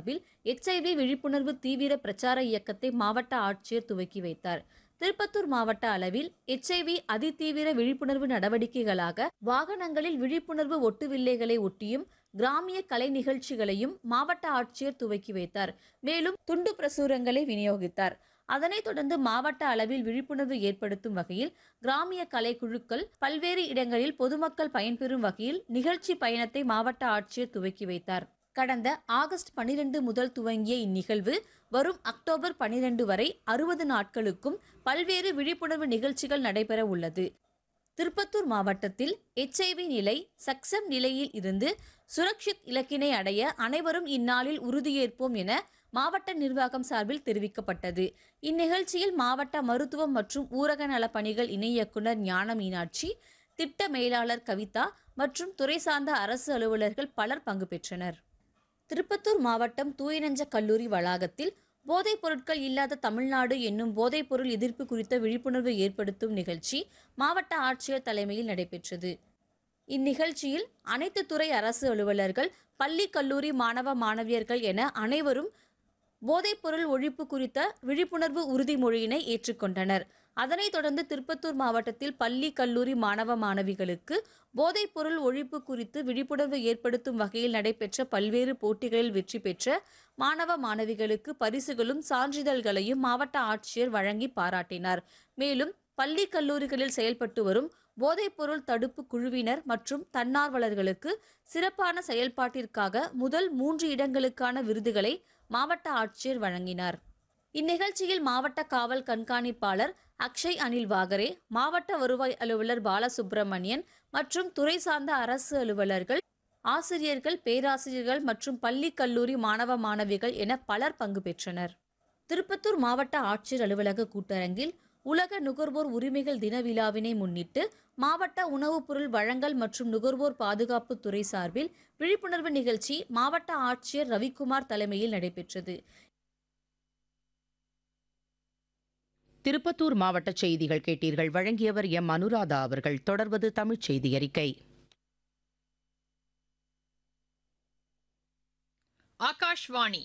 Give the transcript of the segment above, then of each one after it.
சார்பில் HIV விழிப்புணர்வு தீவிர பிரச்சார இயக்கத்தை மாவட்ட ஆட்சியர் துவக்கி வைத்தார். திருப்பத்தூர் மாவட்ட அளவில் HIV அதிதீவிர விழிப்புணர்வு நடவடிக்கைகளாக வாகனங்களில் விழிப்புணர்வு ஒட்டுவில்லைகளை ஒட்டியும் கிராமிய கலை நிகழ்ச்சிகளையும் மாவட்ட ஆட்சியர் துவக்கி வைத்தார். மேலும் துண்டு பிரசுரங்களை விநியோகித்தார். அதனைத் தொடர்ந்து மாவட்ட அளவில் விழிப்புணர்வு ஏற்படுத்தும் வகையில் கிராமிய கலைக்குழுக்கள் பல்வேறு இடங்களில் பொதுமக்கள் பயன்பெறும் வகையில் நிகழ்ச்சி பயணத்தை மாவட்ட ஆட்சியர் துவக்கி வைத்தார். கடந்த ஆகஸ்ட் 12 முதல் துவங்கிய இந்நிகழ்வு வரும் அக்டோபர் 12 வரை 60 நாட்களுக்கும் பல்வேறு விழிப்புணர்வு நிகழ்ச்சிகள் நடைபெற உள்ளது. திருப்பத்தூர் மாவட்டத்தில் HIV நிலை சக்சம் நிலையில் இருந்து சுரக்ஷித் இலக்கினை அடைய அனைவரும் இந்நாளில் உறுதியேற்போம் என மாவட்ட நிர்வாகம் சார்பில் தெரிவிக்கப்பட்டது. இந்நிகழ்ச்சியில் மாவட்ட மருத்துவம் மற்றும் ஊரக நலப் பணிகள் இணை இயக்குனர் ஞான மீனாட்சி, திட்ட மேலாளர் கவிதா மற்றும் துறை சார்ந்த அரசு அலுவலர்கள் பலர் பங்கு பெற்றனர். திருப்பத்தூர் மாவட்டம் தூயநெஞ்ச கல்லூரி வளாகத்தில் போதைப் பொருட்கள் இல்லாத தமிழ்நாடு என்னும் போதைப்பொருள் எதிர்ப்பு குறித்த விழிப்புணர்வு ஏற்படுத்தும் நிகழ்ச்சி மாவட்ட ஆட்சியர் தலைமையில் நடைபெற்றது. இந்நிகழ்ச்சியில் அனைத்து துறை அரசு அலுவலர்கள், பள்ளி கல்லூரி மாணவ மாணவியர்கள் என அனைவரும் போதைப்பொருள் ஒழிப்பு குறித்த விழிப்புணர்வு உறுதிமொழியினை ஏற்றுக்கொண்டனர். அதனைத் தொடர்ந்து திருப்பத்தூர் மாவட்டத்தில் பள்ளி கல்லூரி மாணவ மாணவிகளுக்கு போதைப்பொருள் ஒழிப்பு குறித்து விழிப்புணர்வு ஏற்படுத்தும் வகையில் நடைபெற்ற பல்வேறு போட்டிகளில் வெற்றி பெற்ற மாணவ மாணவிகளுக்கு பரிசுகளும் சான்றிதழ்களையும் மாவட்ட ஆட்சியர் வழங்கி பாராட்டினார். மேலும் பள்ளி கல்லூரிகளில் செயல்பட்டு வரும் போதைப்பொருள் தடுப்பு குழுவினர் மற்றும் தன்னார்வலர்களுக்கு சிறப்பான செயல்பாட்டிற்காக முதல் 3 இடங்களுக்கான விருதுகளை மாவட்ட ஆட்சியர் வழங்கினார். இந்நிகழ்ச்சியில் மாவட்ட காவல் கண்காணிப்பாளர் அக்ஷய் அனில் வாகரே, மாவட்ட வருவாய் அலுவலர் பாலசுப்ரமணியன் மற்றும் துறை சார்ந்த அரசு அலுவலர்கள், ஆசிரியர்கள், பேராசிரியர்கள் மற்றும் பள்ளி கல்லூரி மாணவ மாணவிகள் என பலர் பங்கு பெற்றனர். திருப்பத்தூர் மாவட்ட ஆட்சியர் அலுவலக கூட்டரங்கில் உலக நுகர்வோர் உரிமைகள் தின விழாவினை முன்னிட்டு மாவட்ட உணவுப் பொருள் வழங்கல் மற்றும் நுகர்வோர் பாதுகாப்பு துறை சார்பில் விழிப்புணர்வு நிகழ்ச்சி மாவட்ட ஆட்சியர் ரவிக்குமார் தலைமையில் நடைபெற்றது. திருப்பத்தூர் மாவட்ட செய்திகள் கேட்டீர்கள். வழங்கியவர் எம் அனுராதா அவர்கள். தொடர்வது தமிழ் செய்தி அறிக்கை. ஆகாஷ்வாணி.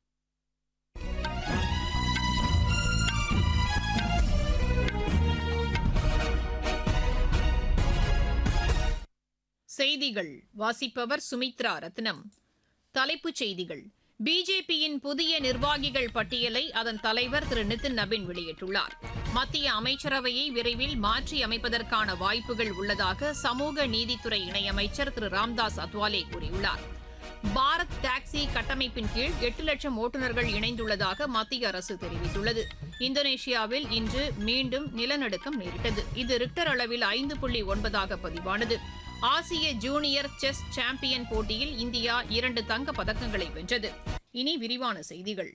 செய்திகள் வாசிப்பவர் சுமித்ரா ரத்னம். தலைப்புச் செய்திகள். பிஜேபியின் புதிய நிர்வாகிகள் பட்டியலை அதன் தலைவர் திரு நிதின் நபின் வெளியிட்டுள்ளார். மத்திய அமைச்சரவையை விரைவில் மாற்றி அமைப்பதற்கான வாய்ப்புகள் உள்ளதாக சமூக நீதித்துறை இணையமைச்சர் திரு ராம்தாஸ் அத்வாலே கூறியுள்ளார். பாரத் டாக்ஸி கட்டமைப்பின் கீழ் 8 லட்சம் ஓட்டுநர்கள் இணைந்துள்ளதாக மத்திய அரசு தெரிவித்துள்ளது. இந்தோனேஷியாவில் இன்று மீண்டும் நிலநடுக்கம் நேரிட்டது. இது ரிக்டர் அளவில் 5.9 பதிவானது. ஆசிய ஜூனியர் செஸ் சாம்பியன் போட்டியில் இந்தியா 2 தங்கப் பதக்கங்களை வென்றது. இனி விரிவான செய்திகள்.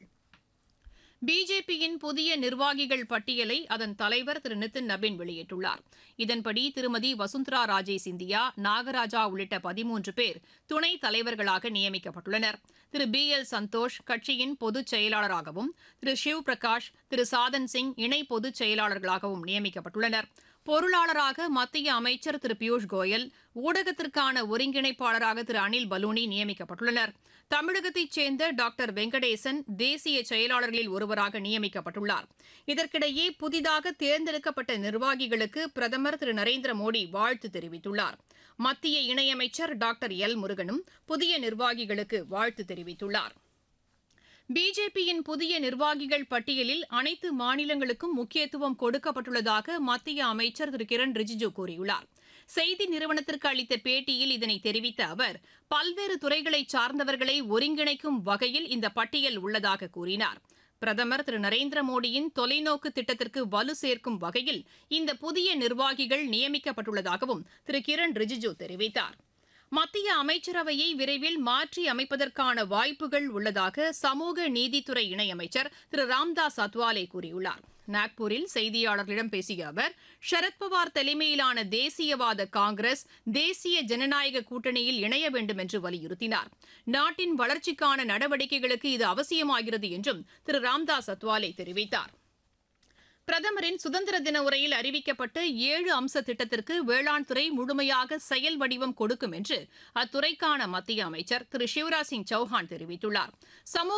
பிஜேபியின் புதிய நிர்வாகிகள் பட்டியலை அதன் தலைவர் திரு நிதின் நபின் வெளியிட்டுள்ளார். இதன்படி திருமதி வசுந்தரா ராஜே சிந்தியா, நாகராஜா உள்ளிட்ட 13 பேர் துணைத் தலைவர்களாக நியமிக்கப்பட்டுள்ளனர். திரு BL சந்தோஷ் கட்சியின் பொதுச் செயலாளராகவும், திரு ஷிவ் பிரகாஷ், திரு சாதன் சிங் இணை பொதுச் செயலாளர்களாகவும் நியமிக்கப்பட்டுள்ளனர். பொருளாளராக மத்திய அமைச்சர் திரு பியூஷ் கோயல், ஊடகத்திற்கான ஒருங்கிணைப்பாளராக திரு அனில் பலூனி நியமிக்கப்பட்டுள்ளனர். தமிழகத்தைச் சேர்ந்த டாக்டர் வெங்கடேசன் தேசிய செயலாளர்களில் ஒருவராக நியமிக்கப்பட்டுள்ளார். இதற்கிடையே புதிதாக தேர்ந்தெடுக்கப்பட்ட நிர்வாகிகளுக்கு பிரதமர் திரு நரேந்திர மோடி வாழ்த்து தெரிவித்துள்ளார். மத்திய இணையமைச்சர் டாக்டர் எல் முருகனும் புதிய நிர்வாகிகளுக்கு வாழ்த்து தெரிவித்துள்ளார். பிஜேபியின் புதிய நிர்வாகிகள் பட்டியலில் அனைத்து மாநிலங்களுக்கும் முக்கியத்துவம் கொடுக்கப்பட்டுள்ளதாக மத்திய அமைச்சர் திரு கிரண் ரிஜிஜு கூறியுள்ளார். செய்தி நிறுவனத்திற்கு அளித்த பேட்டியில் இதனை தெரிவித்த அவர், பல்வேறு துறைகளை சார்ந்தவர்களை ஒருங்கிணைக்கும் வகையில் இந்த பட்டியல் உள்ளதாக கூறினார். பிரதமர் திரு நரேந்திர மோடியின் தொலைநோக்கு திட்டத்திற்கு வலு சேர்க்கும் வகையில் இந்த புதிய நிர்வாகிகள் நியமிக்கப்பட்டுள்ளதாகவும் திரு கிரண் ரிஜிஜு தெரிவித்தார். மத்திய அமைச்சரவையை விரைவில் மாற்றி அமைப்பதற்கான வாய்ப்புகள் உள்ளதாக சமூக நீதித்துறை இணையமைச்சர் திரு ராம்தாஸ் அத்வாலே கூறியுள்ளார். நாக்பூரில் செய்தியாளர்களிடம் பேசிய அவர், சரத்பவார் தலைமையிலான தேசியவாத காங்கிரஸ் தேசிய ஜனநாயக கூட்டணியில் இணைய வேண்டும் என்று வலியுறுத்தினார். நாட்டின் வளர்ச்சிக்கான நடவடிக்கைகளுக்கு இது அவசியமாகிறது என்றும் திரு ராம்தாஸ் அத்வாலே தெரிவித்தார். பிரதமரின் சுதந்திர தின உரையில் அறிவிக்கப்பட்ட 7 அம்ச திட்டத்திற்கு வேளாண் துறை முழுமையாக செயல் வடிவம் கொடுக்கும் என்று அத்துறைக்கான மத்திய அமைச்சர் திரு சிவராஜ் சிங் சௌஹான் தெரிவித்துள்ளார்.